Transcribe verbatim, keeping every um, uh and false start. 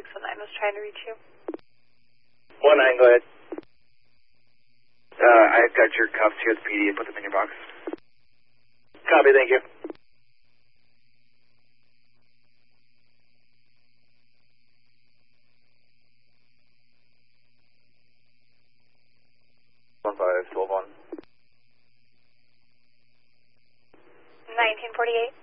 six one nine was trying to reach you. one nine, go ahead. Uh, I've got your cuffs here at the P D. Put them in your box. Copy, thank you. one five twelve one. nineteen forty-eight.